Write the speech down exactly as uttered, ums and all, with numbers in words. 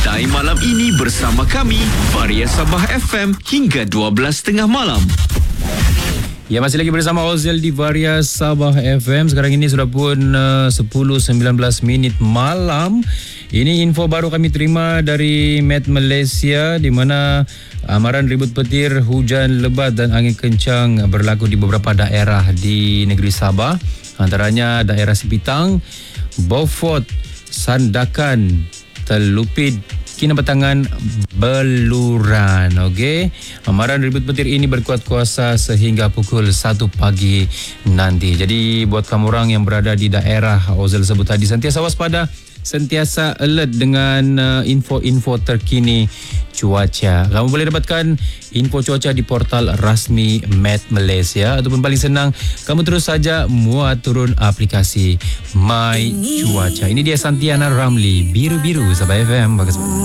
Santai malam ini bersama kami, Varia Sabah F M hingga dua belas tiga puluh malam. Ya, masih lagi bersama Ozil di Varia Sabah F M. Sekarang ini sudah pun uh, sepuluh sembilan belas minit malam. Ini info baru kami terima dari Met Malaysia, di mana amaran ribut petir, hujan lebat dan angin kencang berlaku di beberapa daerah di negeri Sabah. Antaranya daerah Sipitang, Beaufort, Sandakan, Telupit, Kinabatangan, Beluran. Okey. Amaran ribut petir ini berkuat kuasa sehingga pukul satu pagi nanti. Jadi buat kamu orang yang berada di daerah Ozil sebut tadi, sentiasa waspada, sentiasa alert dengan uh, info-info terkini cuaca. Kamu boleh dapatkan info cuaca di portal rasmi Met Malaysia, ataupun paling senang kamu terus saja muat turun aplikasi My Cuaca. Ini dia Santiana Ramli, Biru-Biru Sabah F M. Bagus.